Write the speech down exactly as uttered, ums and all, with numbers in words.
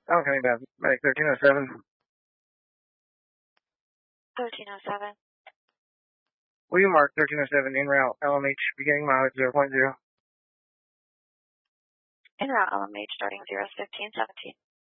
Oh, coming back. Medic thirteen oh seven. thirteen oh seven. Will you mark thirteen oh seven en route L M H beginning mileage zero point zero? En route L M H starting zero fifteen seventeen.